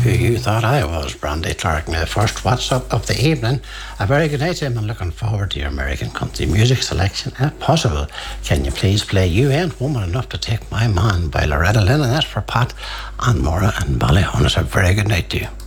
who you thought I was, Brandy Clark. Now, first WhatsApp of the evening. A very good night, Tim. I'm looking forward to your American country music selection. If possible, can you please play You Ain't Woman Enough to Take My Man by Loretta Lynn? And that's for Pat and Maura and Ballyhon. It's a very good night to you.